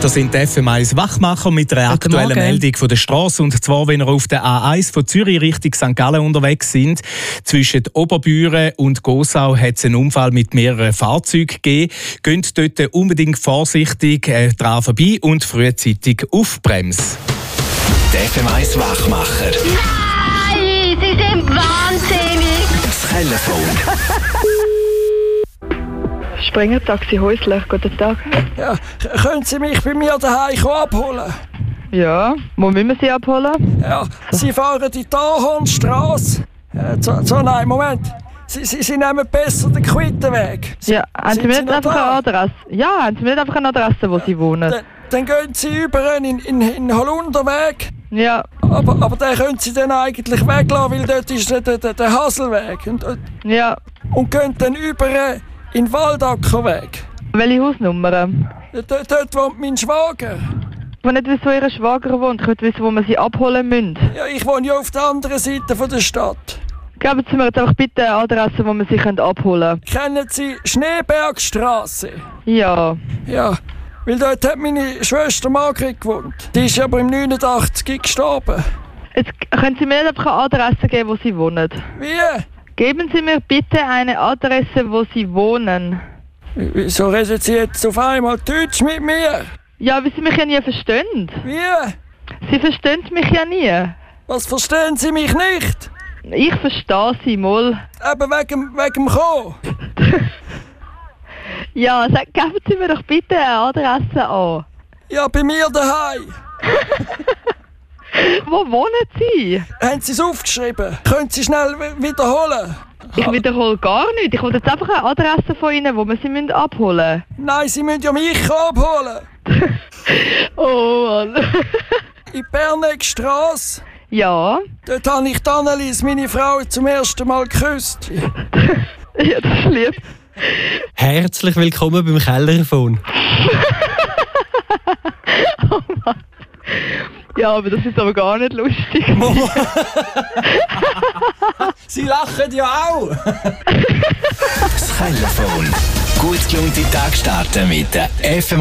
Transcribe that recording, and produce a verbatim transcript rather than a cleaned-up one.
Da sind die F M eins Wachmacher mit einer Guten aktuellen Morgen. Meldung von der Straße. Und zwar, wenn ihr auf der A eins von Zürich Richtung Sankt Gallen unterwegs sind. Zwischen Oberbüren und Gossau hat es einen Unfall mit mehreren Fahrzeugen gegeben. Geht dort unbedingt vorsichtig äh, dran vorbei und frühzeitig auf die Bremse. Die F M eins Wachmacher. Nein, Sie sind wahnsinnig. Das Telefon. Springer Taxi Häusler, guten Tag. Ja, k- können Sie mich bei mir daheim abholen? Ja, wo müssen wir Sie abholen? Ja, Sie fahren die Tarhornstrasse. Äh, so, so, nein, Moment. Sie, Sie, Sie nehmen besser den Quittenweg. Sie, Ja, haben Sie sind mir Sie nicht noch einfach da? eine Adresse? Ja, haben Sie mir nicht einfach eine Adresse, wo Sie wohnen? Dann, dann gehen Sie über in, in, in Holunderweg. Ja, Aber, aber den können Sie dann eigentlich weglassen, weil dort ist der, der, der Haselweg. Und, und, ja. und gehen dann über in den Waldackerweg. Welche Hausnummer? Dort, dort wohnt mein Schwager. Ich will nicht wissen, wo Ihr Schwager wohnt. Ich will wissen, wo wir Sie abholen müssen. Ja, ich wohne ja auf der anderen Seite von der Stadt. Geben Sie mir jetzt einfach bitte eine Adresse, wo wir Sie können abholen Kennen Sie Schneebergstraße? können. Ja. Ja, weil dort hat meine Schwester Margret gewohnt. Die ist aber im neunundachtzig gestorben. Jetzt können Sie mir nicht einfach eine Adresse geben, wo Sie wohnen. Wie? Geben Sie mir bitte eine Adresse, wo Sie wohnen. Wieso reden Sie jetzt auf einmal Deutsch mit mir? Ja, weil Sie mich ja nie verstehen. Wie? Sie verstehen mich ja nie. Was verstehen Sie mich nicht? Ich verstehe Sie mal. Eben wegen, wegen dem Kommen. Ja, sag, geben Sie mir doch bitte eine Adresse an. Ja, bei mir daheim. Wo wohnen Sie? Haben Sie es aufgeschrieben? Können Sie schnell wi- wiederholen? Ich wiederhole gar nicht. Ich will jetzt einfach eine Adresse von Ihnen, wo wir Sie müssen abholen Nein, Sie müssen ja mich abholen. müssen. Oh Mann. In Bernegstrasse. Ja. Dort habe ich die Annelies, meine Frau, zum ersten Mal geküsst. Ja, das ist lieb. Herzlich willkommen beim Kellerfon. Oh Mann. Ja, aber das ist aber gar nicht lustig. Sie lachen ja auch. Das Telefon. Gut gelungene Tag starten mit der F M